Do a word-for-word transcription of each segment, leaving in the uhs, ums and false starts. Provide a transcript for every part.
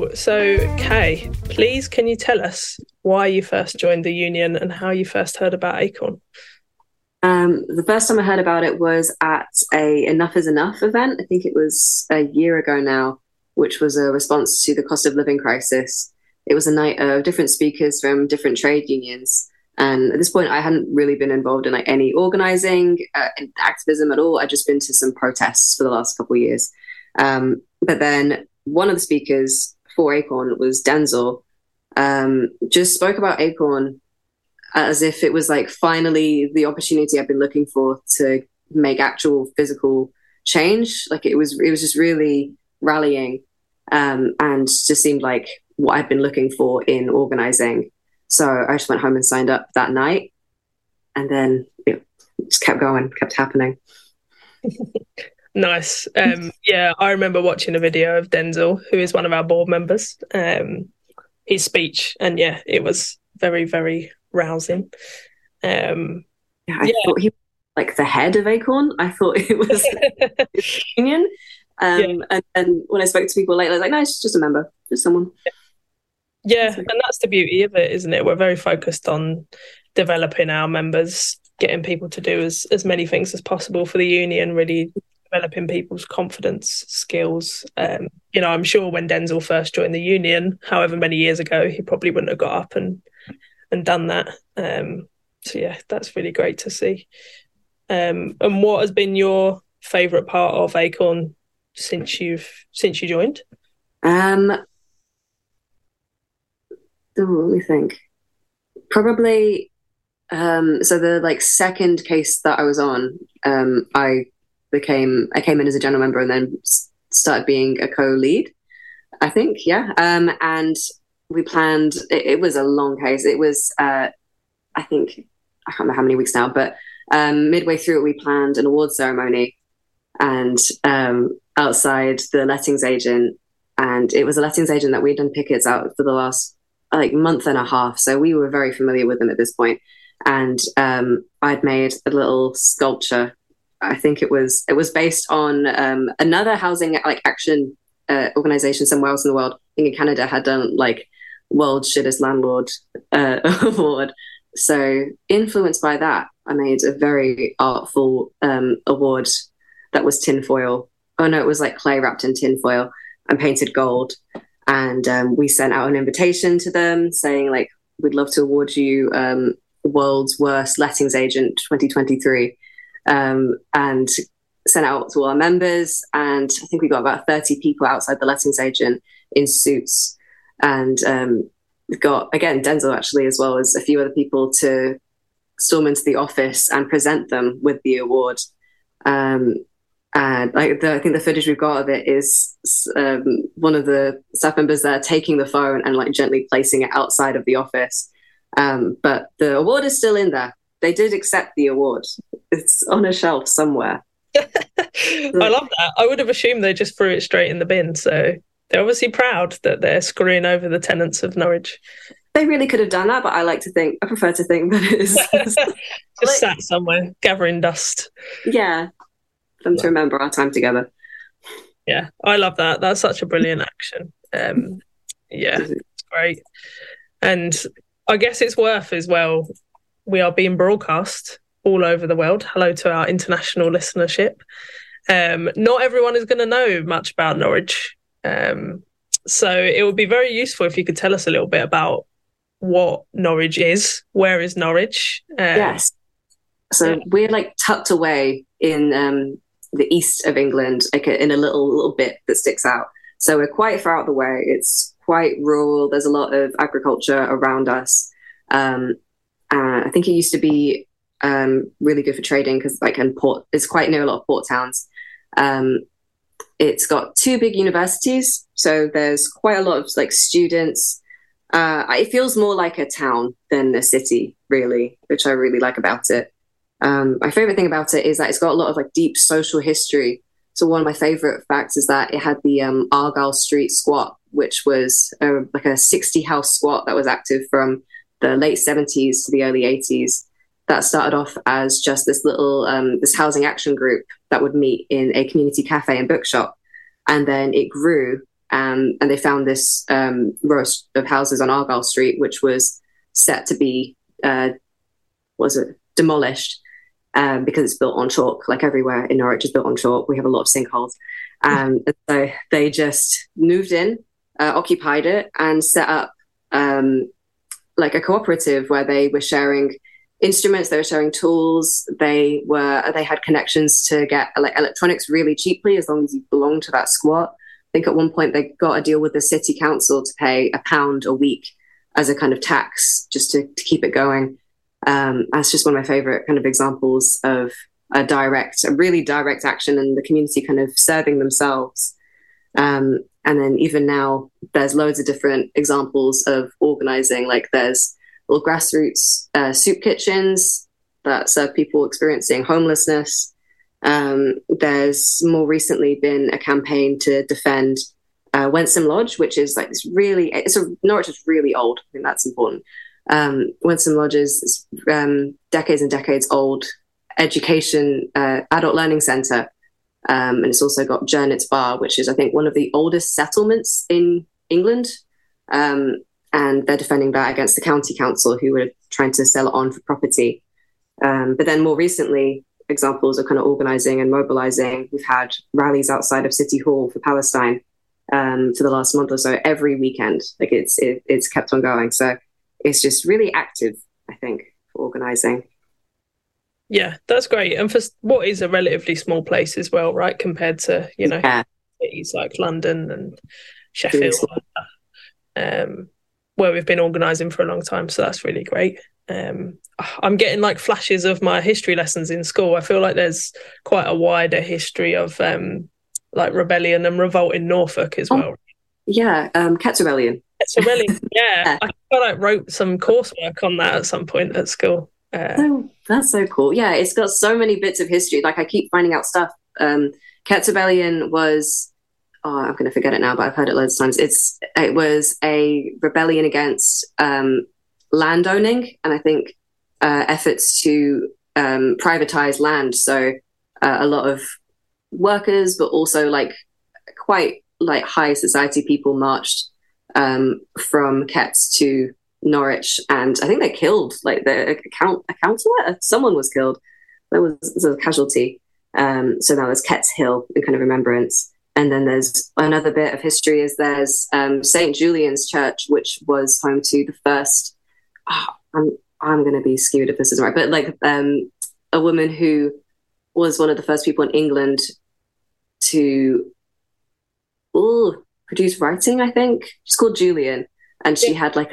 Cool. So, Kay, please can you tell us why you first joined the union and how you first heard about Acorn? Um, the first time I heard about it was at a Enough is Enough event. I think it was a year ago now, which was a response to the cost of living crisis. It was a night of different speakers from different trade unions. And at this point, I hadn't really been involved in like any organizing, uh, activism at all. I'd just been to some protests for the last couple of years. Um, but then one of the speakers for Acorn was Denzel, um, just spoke about Acorn as if it was like finally the opportunity I've been looking for to make actual physical change. Like it was, it was just really rallying, um, and just seemed like what I'd been looking for in organizing. So I just went home and signed up that night, and then it just kept going, kept happening. Nice. Um, yeah, I remember watching a video of Denzel, who is one of our board members, um, his speech, and yeah, it was very, very rousing. Um, yeah, I yeah. thought he was like the head of Acorn. I thought it was his union. Um, yeah. and, and when I spoke to people later, I was like, no, it's just a member, just someone. Yeah, and that's the beauty of it, isn't it? We're very focused on developing our members, getting people to do as, as many things as possible for the union, really developing people's confidence, skills. Um, you know, I'm sure when Denzel first joined the union, however many years ago, he probably wouldn't have got up and and done that. Um, so yeah, that's really great to see. Um, and what has been your favourite part of Acorn since you've since you joined? Um, oh, let me think. Probably. Um, so the like second case that I was on, um, I became I came in as a general member and then started being a co-lead. I think, yeah. Um, and we planned. It, it was a long case. It was, uh, I think, I can't remember how many weeks now, but um, midway through it, we planned an award ceremony, and um, outside the lettings agent, and it was a lettings agent that we'd done pickets out for the last like month and a half, so we were very familiar with them at this point. And um, I'd made a little sculpture. I think it was it was based on um, another housing like action uh, organization somewhere else in the world. I think in Canada had done like World Shittest Landlord uh, Award. So influenced by that, I made a very artful um, award that was tinfoil. Oh no, it was like clay wrapped in tinfoil and painted gold. And um, we sent out an invitation to them saying like, we'd love to award you um, World's Worst Lettings Agent twenty twenty-three, um, and sent out to all our members. And I think we got about thirty people outside the lettings agent in suits. And um, we've got, again, Denzel actually, as well as a few other people to storm into the office and present them with the award. Um, and like the, I think the footage we've got of it is um, one of the staff members there taking the phone and like gently placing it outside of the office. Um, but the award is still in there. They did accept the award. It's on a shelf somewhere. I love that. I would have assumed they just threw it straight in the bin. So they're obviously proud that they're screwing over the tenants of Norwich. They really could have done that, but I like to think, I prefer to think that it's just like, sat somewhere gathering dust. Yeah, them to remember our time together. Yeah, I love that. That's such a brilliant action. Um, yeah, it's great. And I guess it's worth as well, we are being broadcast all over the world. Hello to our international listenership. Um, not everyone is going to know much about Norwich. Um, so it would be very useful if you could tell us a little bit about what Norwich is. Where is Norwich? Um, yes. So yeah. We're like tucked away in um, the east of England, like a, in a little little bit that sticks out. So we're quite far out the way. It's quite rural. There's a lot of agriculture around us. Um, uh, I think it used to be um, really good for trading because like and port. It's quite near a lot of port towns. Um, it's got two big universities, so there's quite a lot of like students. Uh, it feels more like a town than a city, really, which I really like about it. Um, my favorite thing about it is that it's got a lot of like deep social history. So one of my favorite facts is that it had the um, Argyle Street squat, which was a, like a sixty house squat that was active from the late seventies to the early eighties. That started off as just this little um, this housing action group that would meet in a community cafe and bookshop, and then it grew um, and they found this um, row of houses on Argyle Street, which was set to be uh, was it demolished um, because it's built on chalk. Like everywhere in Norwich is built on chalk. We have a lot of sinkholes, um, and so they just moved in, uh, occupied it, and set up um, like a cooperative where they were sharing instruments, they were sharing tools, they were they had connections to get like electronics really cheaply as long as you belonged to that squat. I think at one point they got a deal with the city council to pay a pound a week as a kind of tax just to, to keep it going. Um, that's just one of my favorite kind of examples of a direct, a really direct action and the community kind of serving themselves. Um, and then even now, there's loads of different examples of organizing. Like there's little grassroots uh, soup kitchens that serve people experiencing homelessness. Um, there's more recently been a campaign to defend uh, Wensum Lodge, which is like this really, it's a, Norwich is really old. I think that's important. Um, Wensum Lodge is um, decades and decades old education, uh, adult learning centre. Um, and it's also got Jernitz Bar, which is, I think, one of the oldest settlements in England. Um, and they're defending that against the county council who were trying to sell it on for property. Um, but then more recently, examples of kind of organising and mobilising. We've had rallies outside of City Hall for Palestine um, for the last month or so, every weekend. Like it's it, it's kept on going. So it's just really active, I think, for organising. Yeah, that's great. And for what is a relatively small place as well, right, compared to, you know, yeah. cities like London and Sheffield, um, where we've been organising for a long time. So that's really great. Um, I'm getting like flashes of my history lessons in school. I feel like there's quite a wider history of um, like rebellion and revolt in Norfolk as well. Oh, yeah, um, Kett's Rebellion. Kett's Rebellion, yeah. yeah. I feel like wrote some coursework on that at some point at school. Uh, so, that's so cool. Yeah, it's got so many bits of history. Like I keep finding out stuff. Um, Kett's Rebellion was, oh, I'm going to forget it now, but I've heard it loads of times. It's it was a rebellion against um, landowning, and I think uh, efforts to um, privatize land. So uh, a lot of workers, but also like quite like high society people marched um, from Kett's to Norwich, and I think they killed like the account a councillor. Someone was killed. There was, there was a casualty. Um, so now there's Kett's Hill in kind of remembrance. And then there's another bit of history is there's um, Saint Julian's Church, which was home to the first. Oh, I'm I'm going to be skewed if this isn't right, but like um, a woman who was one of the first people in England to ooh, produce writing. I think she's called Julian, and she yeah. had like a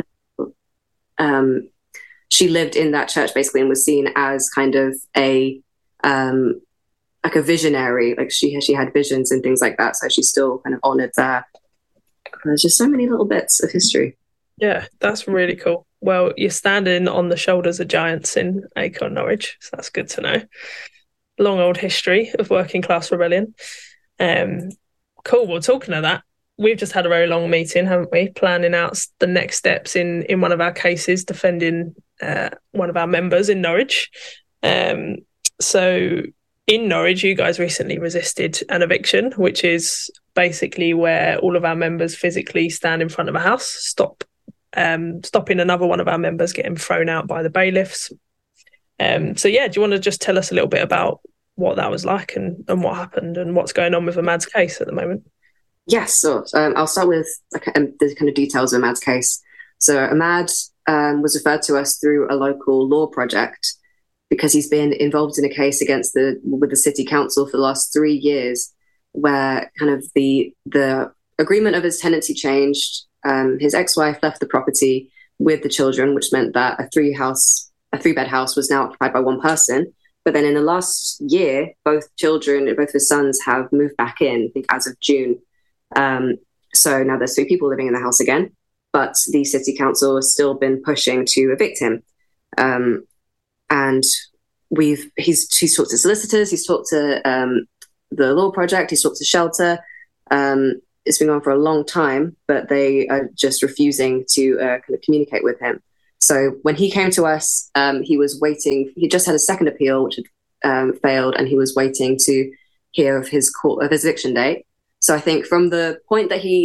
Um, she lived in that church basically and was seen as kind of a um, like a visionary. Like she she had visions and things like that. So she's still kind of honoured there. There's just so many little bits of history. Yeah, that's really cool. Well, you're standing on the shoulders of giants in Acorn, Norwich, so that's good to know. Long old history of working class rebellion. Um, cool. Well, talking of that, we've just had a very long meeting, haven't we? Planning out the next steps in, in one of our cases, defending uh, one of our members in Norwich. Um, so in Norwich, you guys recently resisted an eviction, which is basically where all of our members physically stand in front of a house, stop um, stopping another one of our members getting thrown out by the bailiffs. Um, so yeah, do you want to just tell us a little bit about what that was like and, and what happened and what's going on with Ahmad's case at the moment? Yes, so um, I'll start with like, um, the kind of details of Ahmad's case. So Ahmad um, was referred to us through a local law project because he's been involved in a case against the with the city council for the last three years, where kind of the the agreement of his tenancy changed. Um, his ex-wife left the property with the children, which meant that a three house a three bed house was now occupied by one person. But then in the last year, both children, both his sons, have moved back in. I think as of June. Um, so now there's three people living in the house again, but the city council has still been pushing to evict him. Um, and we've he's he's talked to solicitors, he's talked to um, the law project, he's talked to shelter. Um, it's been on for a long time, but they are just refusing to uh, kind of communicate with him. So when he came to us, um, he was waiting. He just had a second appeal, which had um, failed, and he was waiting to hear of his court of his eviction date. So I think from the point that he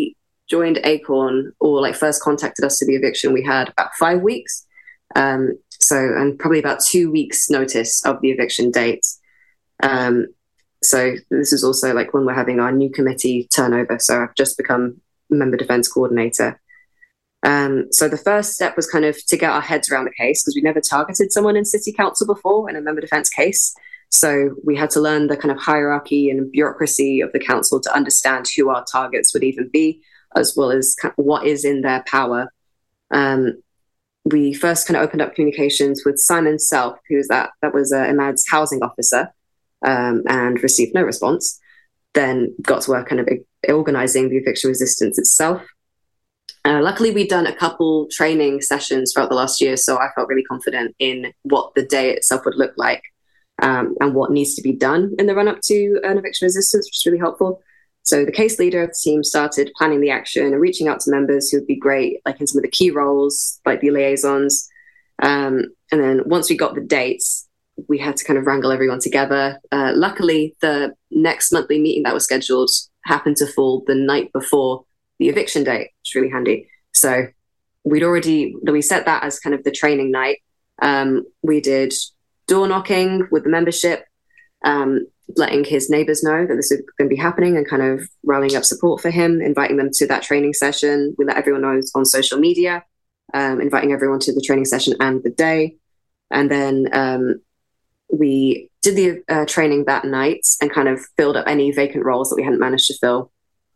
joined Acorn, or like first contacted us to the eviction, we had about five weeks. Um, so, and probably about two weeks notice of the eviction date. Um, so this is also like when we're having our new committee turnover. So I've just become member defense coordinator. Um, so the first step was kind of to get our heads around the case, because we never targeted someone in city council before in a member defense case. So we had to learn the kind of hierarchy and bureaucracy of the council to understand who our targets would even be, as well as kind of what is in their power. Um, we first kind of opened up communications with Simon Self, who was that, that was uh, Imad's housing officer, um, and received no response. Then got to work kind of organizing the eviction resistance itself. Uh, luckily, we'd done a couple training sessions throughout the last year, so I felt really confident in what the day itself would look like, um, and what needs to be done in the run-up to an eviction resistance, which is really helpful. So the case leader of the team started planning the action and reaching out to members who would be great, like in some of the key roles, like the liaisons. Um, and then once we got the dates, we had to kind of wrangle everyone together. Uh, luckily, the next monthly meeting that was scheduled happened to fall the night before the eviction date, which is really handy. So we'd already, we set that as kind of the training night. Um, we did door knocking with the membership, um, letting his neighbours know that this is going to be happening and kind of rallying up support for him, inviting them to that training session. We let everyone know on social media, um, inviting everyone to the training session and the day. And then um, we did the uh, training that night and kind of filled up any vacant roles that we hadn't managed to fill.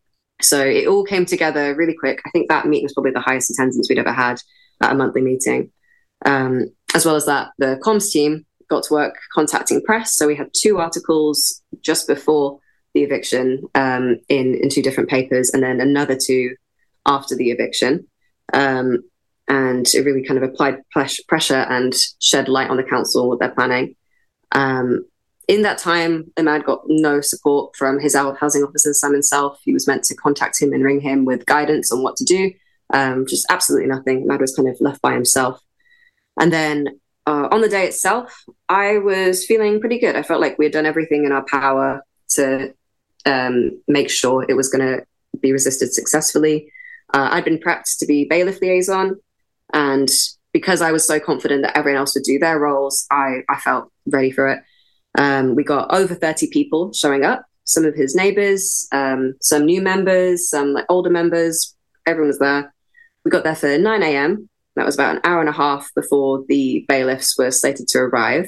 So it all came together really quick. I think that meeting was probably the highest attendance we'd ever had at a monthly meeting. Um, as well as that, the comms team got to work contacting press. So we had two articles just before the eviction um, in, in two different papers, and then another two after the eviction. Um, and it really kind of applied pressure and shed light on the council and what they're planning. Um, In that time, Imad got no support from his housing officer, Simon Self. He was meant to contact him and ring him with guidance on what to do. Um, just absolutely nothing. Imad was kind of left by himself. And then uh, on the day itself, I was feeling pretty good. I felt like we had done everything in our power to um, make sure it was going to be resisted successfully. Uh, I'd been prepped to be bailiff liaison, and because I was so confident that everyone else would do their roles, I, I felt ready for it. Um, we got over thirty people showing up, some of his neighbours, um, some new members, some like older members. Everyone was there. We got there for nine a.m. That was about an hour and a half before the bailiffs were slated to arrive.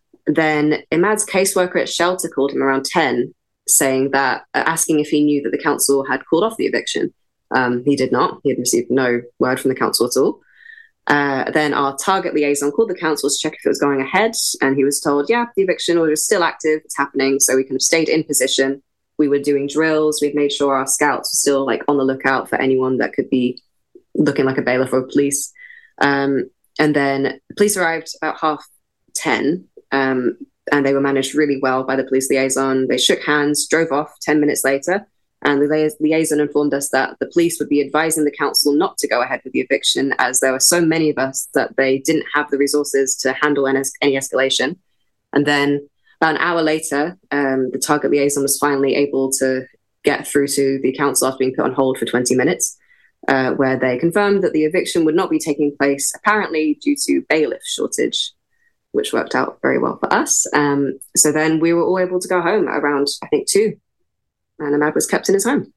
Then Imad's caseworker at shelter called him around ten, saying that, uh, asking if he knew that the council had called off the eviction. Um, he did not. He had received no word from the council at all. Uh, then our target liaison called the council to check if it was going ahead, and he was told, yeah, the eviction order is still active, it's happening. So we kind of stayed in position. We were doing drills. We'd made sure our scouts were still like on the lookout for anyone that could be looking like a bailiff or police. Um, and then the police arrived about half ten, um, and they were managed really well by the police liaison. They shook hands, drove off ten minutes later. And the liaison informed us that the police would be advising the council not to go ahead with the eviction, as there were so many of us that they didn't have the resources to handle any, any escalation. And then about an hour later, um, the target liaison was finally able to get through to the council after being put on hold for twenty minutes, uh, where they confirmed that the eviction would not be taking place, apparently due to bailiff shortage, which worked out very well for us. Um, so then we were all able to go home at around, I think, two. And Imad was kept in his home.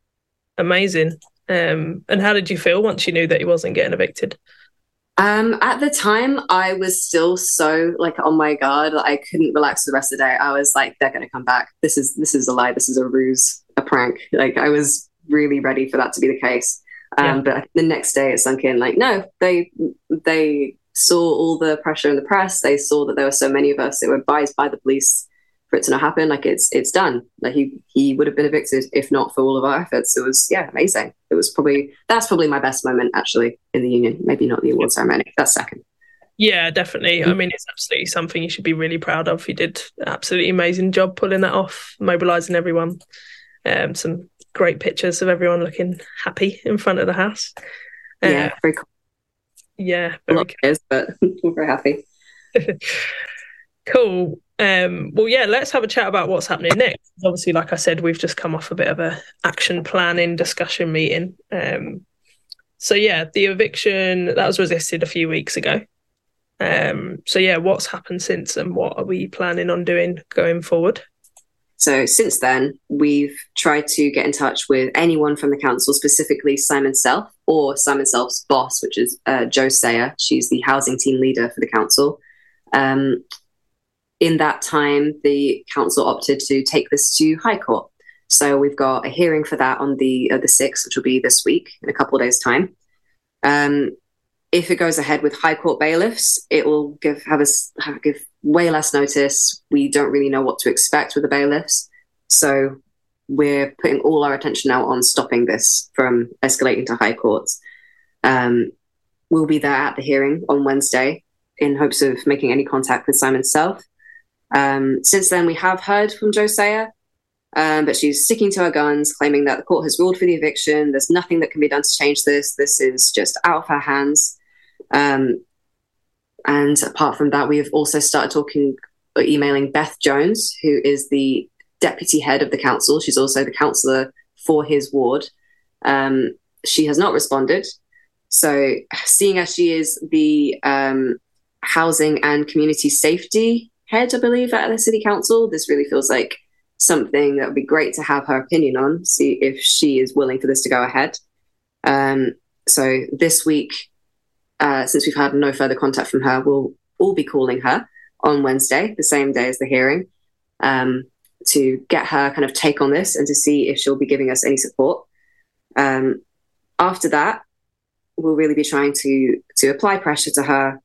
Amazing. Um, and how did you feel once you knew that he wasn't getting evicted? Um, at the time, I was still so like on my guard. I couldn't relax for the rest of the day. I was like, they're going to come back. This is this is a lie. This is a ruse, a prank. Like I was really ready for that to be the case. Um, yeah. But the next day, it sunk in. Like no, they they saw all the pressure in the press. They saw that there were so many of us that were advised by the police for it to not happen. Like it's it's done. Like he he would have been evicted if not for all of our efforts. It was yeah amazing. It was probably that's probably my best moment actually in the union. Maybe not the award ceremony. That's second. Yeah, definitely. I mean, it's absolutely something you should be really proud of. You did an absolutely amazing job pulling that off, mobilising everyone. Um, some great pictures of everyone looking happy in front of the house. Uh, yeah, very cool. Yeah, very a lot cool. Is, but we're very happy. Cool. Um, well, yeah, let's have a chat about what's happening next. Obviously, like I said, we've just come off a bit of a action planning discussion meeting. Um, so yeah, the eviction that was resisted a few weeks ago. Um, so yeah, what's happened since, and what are we planning on doing going forward? So since then, we've tried to get in touch with anyone from the council, specifically Simon Self or Simon Self's boss, which is uh, Jo Sayer. She's the housing team leader for the council. Um, in that time, the council opted to take this to High Court. So we've got a hearing for that on the uh, the sixth, which will be this week in a couple of days' time. Um, if it goes ahead with High Court bailiffs, it will give have us have, give way less notice. We don't really know what to expect with the bailiffs, so we're putting all our attention now on stopping this from escalating to High Court. Um, we'll be there at the hearing on Wednesday in hopes of making any contact with Simon Self. Um, since then, we have heard from Jo Sayer, um, but she's sticking to her guns, claiming that the court has ruled for the eviction. There's nothing that can be done to change this. This is just out of her hands. Um, and apart from that, we have also started talking or emailing Beth Jones, who is the deputy head of the council. She's also the councillor for his ward. Um, she has not responded. So seeing as she is the um, housing and community safety head, I believe, at the city council, this really feels like something that would be great to have her opinion on, see if she is willing for this to go ahead. Um, so this week, uh, since we've had no further contact from her, we'll all be calling her on Wednesday, the same day as the hearing, um, to get her kind of take on this and to see if she'll be giving us any support. Um, after that, we'll really be trying to to apply pressure to her.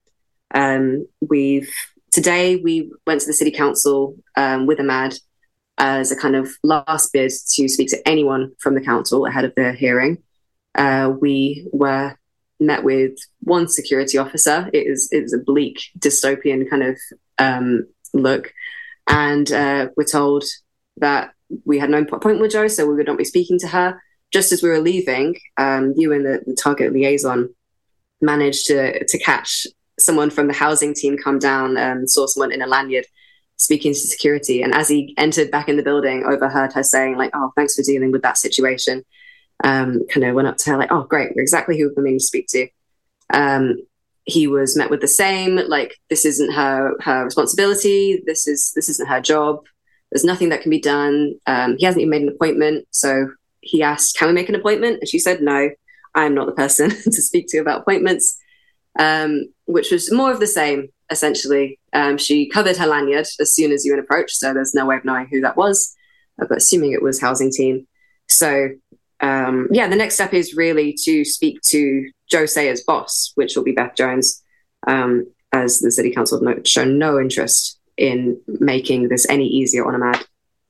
Um, we've today we went to the city council um, with Ahmad as a kind of last bid to speak to anyone from the council ahead of the hearing. Uh, we were met with one security officer. It is it was a bleak dystopian kind of um, look, and uh, we're told that we had no appointment with Jo, so we would not be speaking to her. Just as we were leaving, um, you and the, the target liaison managed to to catch someone from the housing team come down and saw someone in a lanyard speaking to security. And as he entered back in the building, overheard her saying, like, "Oh, thanks for dealing with that situation." Um, kind of went up to her like, "Oh, great, you're exactly who we're meaning to speak to." Um, he was met with the same, like, "This isn't her her responsibility. This is this isn't her job. There's nothing that can be done." Um, he hasn't even made an appointment, so he asked, "Can we make an appointment?" And she said, "No, I'm not the person to speak to about appointments," um, which was more of the same, essentially. Um, she covered her lanyard as soon as you approached, so there's no way of knowing who that was, uh, but assuming it was housing team. So, um, yeah, the next step is really to speak to Jo Sayer's boss, which will be Beth Jones, um, as the city council have shown no interest in making this any easier on Ahmad.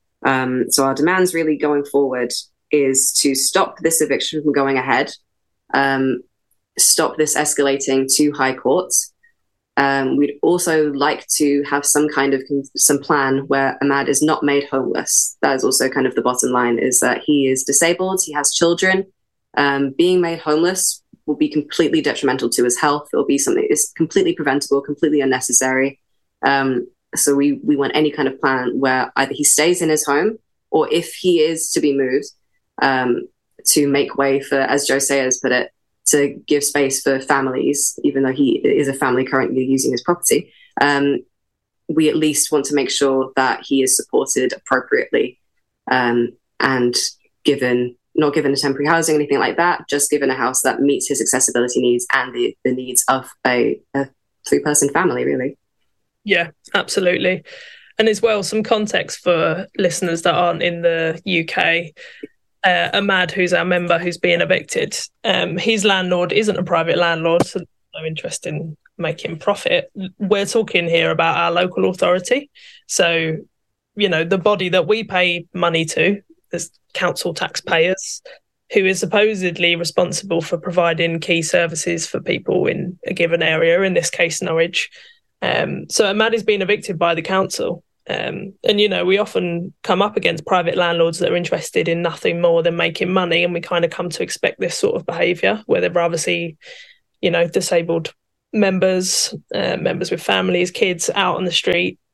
Um, so our demands really going forward is to stop this eviction from going ahead, um, stop this escalating to High Court. Um, we'd also like to have some kind of some plan where Ahmad is not made homeless. That is also kind of the bottom line, is that he is disabled, he has children. Um, being made homeless will be completely detrimental to his health. It will be something that is completely preventable, completely unnecessary. Um, so we, we want any kind of plan where either he stays in his home, or if he is to be moved, Um, to make way for, as Jo Sayer has put it, to give space for families, even though he is a family currently using his property. Um, we at least want to make sure that he is supported appropriately, um, and given, not given a temporary housing, anything like that, just given a house that meets his accessibility needs and the, the needs of a, a three-person family, really. Yeah, absolutely. And as well, some context for listeners that aren't in the U K. Uh, Ahmad, who's our member who's being evicted, um, his landlord isn't a private landlord, so no interest in making profit. We're talking here about our local authority. So, you know, the body that we pay money to as council taxpayers, who is supposedly responsible for providing key services for people in a given area, in this case, Norwich. Um, so Ahmad is being evicted by the council. Um, and, you know, we often come up against private landlords that are interested in nothing more than making money. And we kind of come to expect this sort of behaviour, where they'd rather see, you know, disabled members, uh, members with families, kids out on the street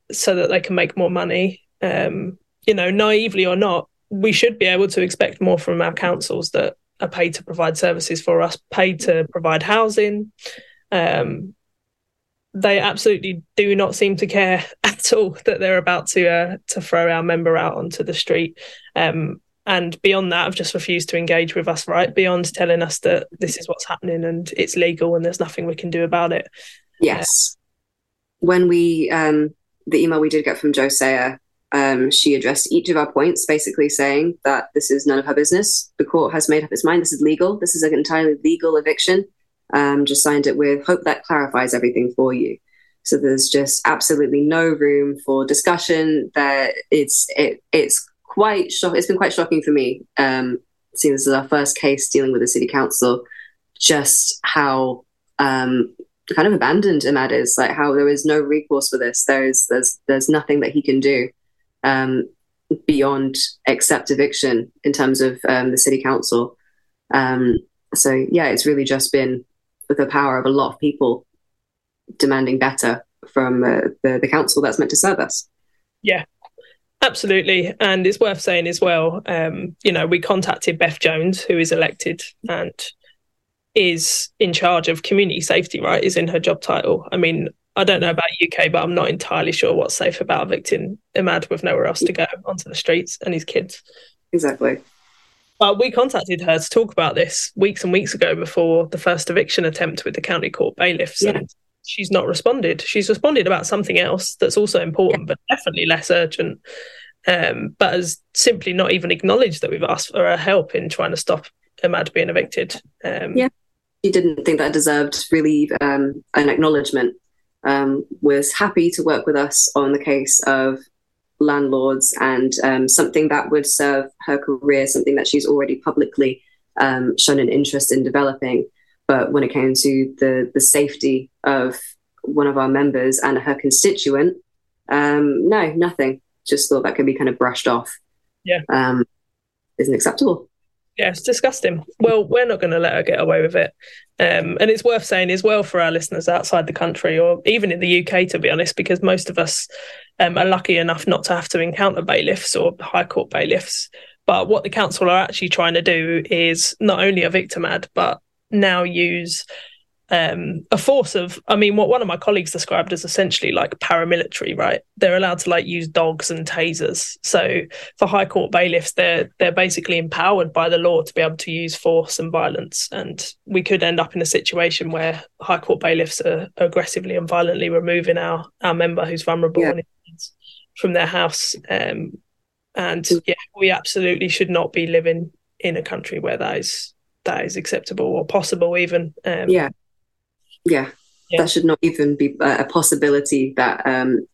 so that they can make more money. Um, you know, naively or not, we should be able to expect more from our councils that are paid to provide services for us, paid to provide housing. Um, they absolutely do not seem to care at all that they're about to uh, to throw our member out onto the street. Um, and beyond that, have just refused to engage with us, right? Beyond telling us that this is what's happening and it's legal and there's nothing we can do about it. Yes. Uh, when we, um, the email we did get from Jo Sayer, um, she addressed each of our points, basically saying that this is none of her business. The court has made up its mind. This is legal. This is an entirely legal eviction. Um, just signed it with hope that clarifies everything for you. So there's just absolutely no room for discussion. That it's it it's quite shock. It's been quite shocking for me. Um, seeing this is our first case dealing with the city council, just how um, kind of abandoned Imad is. Like how there is no recourse for this. There's there's there's nothing that he can do um, beyond accept eviction in terms of um, the city council. Um, so yeah, it's really just been with the power of a lot of people demanding better from uh, the, the council that's meant to serve us. Yeah, absolutely. And it's worth saying as well, um, you know, we contacted Beth Jones, who is elected and is in charge of community safety, right, is in her job title. I mean, I don't know about U K, but I'm not entirely sure what's safe about evicting Imad with nowhere else to go onto the streets and his kids. Exactly. But we contacted her to talk about this weeks and weeks ago before the first eviction attempt with the county court bailiffs. Yeah. And she's not responded. She's responded about something else that's also important, yeah. but definitely less urgent. Um, but has simply not even acknowledged that we've asked for her help in trying to stop Imad being evicted. Um, yeah, she didn't think that deserved really um, an acknowledgement. Um, was happy to work with us on the case of landlords and um, something that would serve her career, something that she's already publicly um, shown an interest in developing. But when it came to the the safety of one of our members and her constituent, um, no, nothing. Just thought that could be kind of brushed off. Yeah. Um, isn't acceptable. Yeah, it's disgusting. Well, we're not going to let her get away with it. Um, and it's worth saying as well for our listeners outside the country or even in the U K, to be honest, because most of us um, are lucky enough not to have to encounter bailiffs or high court bailiffs. But what the council are actually trying to do is not only evict Imad, but now use um, a force of, I mean, what one of my colleagues described as essentially like paramilitary, right? They're allowed to like use dogs and tasers. So for high court bailiffs, they're they're basically empowered by the law to be able to use force and violence. And we could end up in a situation where high court bailiffs are aggressively and violently removing our, our member who's vulnerable yeah. from their house. Um, and yeah, we absolutely should not be living in a country where that is that is acceptable or possible even. Um, yeah. yeah. Yeah. That should not even be a possibility that um,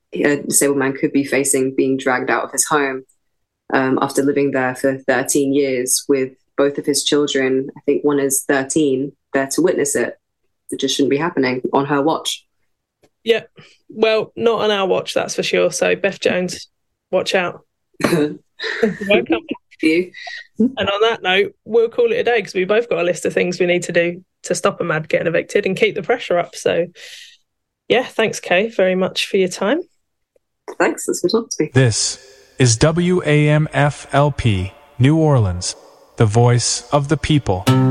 a disabled man could be facing being dragged out of his home um, after living there for thirteen years with both of his children. I think one is thirteen, there to witness it. It just shouldn't be happening on her watch. Yeah. Well, not on our watch, that's for sure. So Beth Jones, watch out. Welcome. You. And on that note, we'll call it a day because we both got a list of things we need to do to stop Imad getting evicted and keep the pressure up. So, yeah, thanks, Kay, very much for your time. Thanks, that's good talking to me. This is W A M F L P, New Orleans, the voice of the people.